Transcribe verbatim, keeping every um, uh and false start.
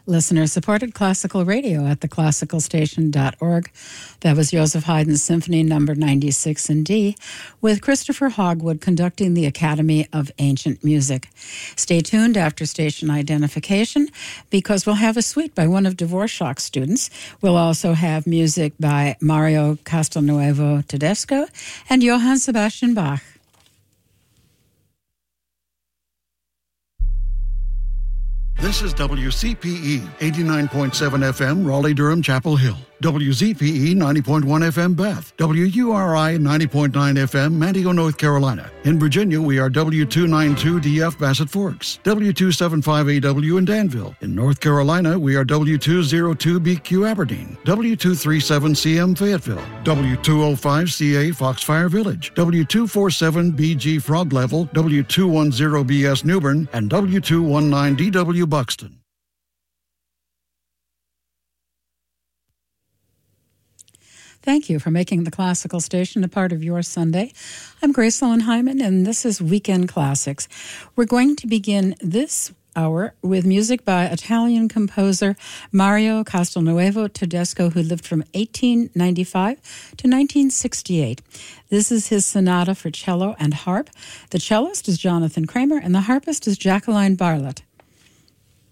Listener-supported classical radio at the classical station dot org. That was Joseph Haydn's Symphony Number ninety-six in D, with Christopher Hogwood conducting the Academy of Ancient Music. Stay tuned after station identification, because we'll have a suite by one of Dvorak's students. We'll also have music by Mario Castelnuovo Tedesco and Johann Sebastian Bach. This is W C P E, eighty-nine point seven F M, Raleigh-Durham, Chapel Hill. W Z P E, ninety point one F M, Bath. W U R I, ninety point nine F M, Manteo, North Carolina. In Virginia, we are W two ninety-two D F, Bassett Forks. W two seventy-five A W in Danville. In North Carolina, we are W two oh two B Q, Aberdeen. W two thirty-seven C M, Fayetteville. W two oh five C A, Foxfire Village. W two forty-seven B G, Frog Level. W two ten B S, Newbern. And W two nineteen D W, Buxton. Thank you for making the Classical Station a part of your Sunday. I'm Grace Ellen Hyman, and this is Weekend Classics. We're going to begin this hour with music by Italian composer Mario Castelnuovo Tedesco, who lived from eighteen ninety-five to nineteen sixty-eight. This is his sonata for cello and harp. The cellist is Jonathan Kramer, and the harpist is Jacqueline Barlett.